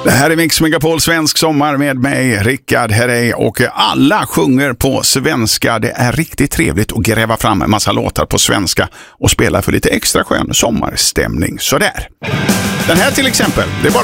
Det här är Mix Megapol Svensk sommar med mig, Rickard Herrey, och alla sjunger på svenska. Det är riktigt trevligt att gräva fram en massa låtar på svenska och spela för lite extra skön sommarstämning. Sådär. Den här till exempel, det är bara